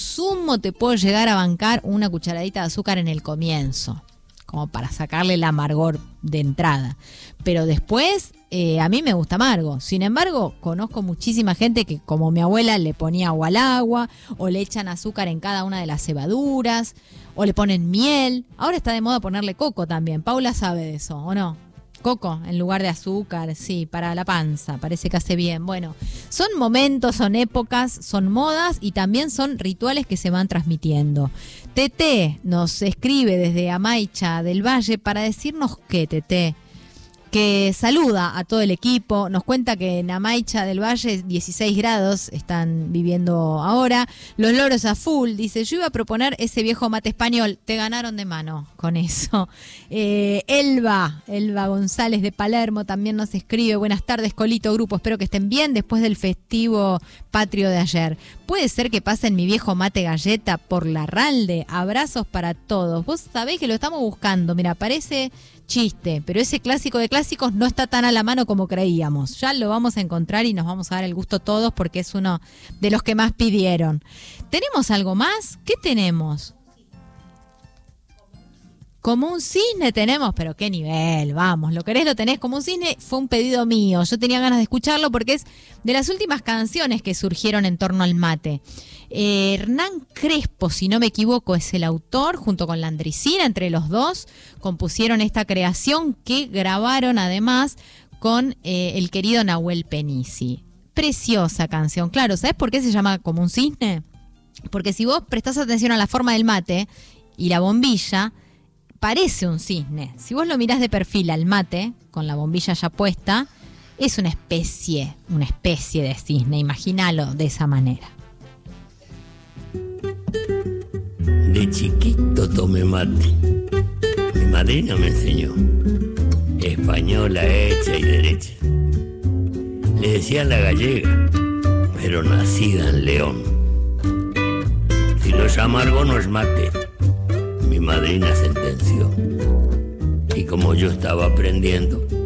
sumo te puedo llegar a bancar una cucharadita de azúcar en el comienzo, como para sacarle el amargor de entrada. Pero después, a mí me gusta amargo. Sin embargo, conozco muchísima gente que, como mi abuela, le ponía agua al agua, o le echan azúcar en cada una de las cebaduras, o le ponen miel. Ahora está de moda ponerle coco también. Paula sabe de eso, ¿o no? Coco en lugar de azúcar, sí, para la panza, parece que hace bien. Bueno, son momentos, son épocas, son modas y también son rituales que se van transmitiendo. Teté nos escribe desde Amaicha del Valle para decirnos que saluda a todo el equipo, nos cuenta que en Amaicha del Valle 16 grados están viviendo ahora, los loros a full, dice, yo iba a proponer ese viejo mate español, te ganaron de mano con eso. Elba González de Palermo también nos escribe, buenas tardes Colito Grupo, espero que estén bien después del festivo patrio de ayer. Puede ser que pasen mi viejo mate galleta por Larralde, abrazos para todos. Vos sabés que lo estamos buscando, mira, parece chiste, pero ese clásico de clásicos no está tan a la mano como creíamos. Ya lo vamos a encontrar y nos vamos a dar el gusto todos porque es uno de los que más pidieron. ¿Tenemos algo más? ¿Qué tenemos? Como un cisne tenemos, pero qué nivel, vamos, lo querés, lo tenés. Como un cisne fue un pedido mío, yo tenía ganas de escucharlo porque es de las últimas canciones que surgieron en torno al mate. Hernán Crespo, si no me equivoco, es el autor, junto con Landricina, entre los dos, compusieron esta creación que grabaron además con el querido Nahuel Penisi. Preciosa canción, claro, ¿sabés por qué se llama Como un cisne? Porque si vos prestás atención a la forma del mate y la bombilla, parece un cisne. Si vos lo mirás de perfil al mate, con la bombilla ya puesta, es una especie de cisne, imagínalo de esa manera. De chiquito tomé mate. Mi madrina me enseñó. Española hecha y derecha. Le decían la gallega, pero nacida en León. Si no es amargo no es mate. Mi madrina sentenció. Y como yo estaba aprendiendo,